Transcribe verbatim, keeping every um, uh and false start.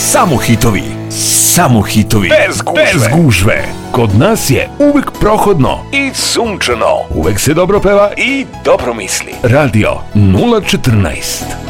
Samo hitovi, samo hitovi, bez gužve. bez gužve. Kod nas je uvek prohodno I sunčano. Uvek se dobro peva I dobro misli. Radio nula četrnaest.